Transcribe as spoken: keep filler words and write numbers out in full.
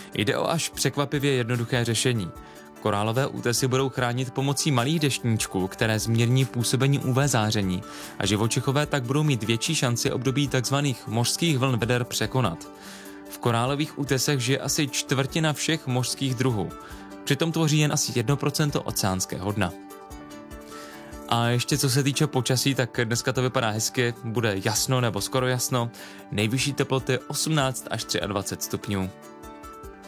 Jde o až překvapivě jednoduché řešení. Korálové útesy budou chránit pomocí malých deštníčků, které zmírní působení U V záření a živočichové tak budou mít větší šanci období tzv. Mořských vln veder překonat. V korálových útesech žije asi čtvrtina všech mořských druhů. Přitom tvoří jen asi jedno procento oceánského dna. A ještě co se týče počasí, tak dneska to vypadá hezky, bude jasno nebo skoro jasno, nejvyšší teploty osmnáct až dvacet tři stupňů.